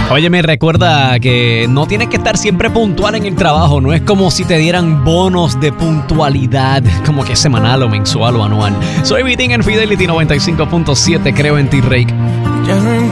Oye, me recuerda que no tienes que estar siempre puntual en el trabajo. No es como si te dieran bonos de puntualidad, como que semanal o mensual o anual. Soy Vitín en Fidelity 95.7, creo en ti, Rake. Ya no